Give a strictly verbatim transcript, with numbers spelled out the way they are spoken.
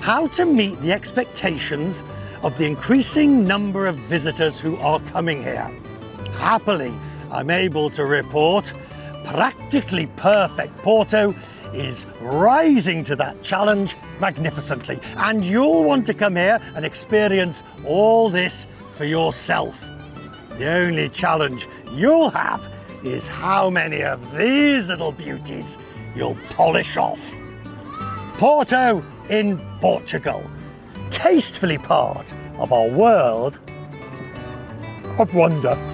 how to meet the expectations of the increasing number of visitors who are coming here. Happily, I'm able to report practically perfect Porto is rising to that challenge magnificently, and you'll want to come here and experience all this for yourself. The only challenge you'll have is how many of these little beauties you'll polish off. Porto in Portugal, tastefully part of our world of wonder.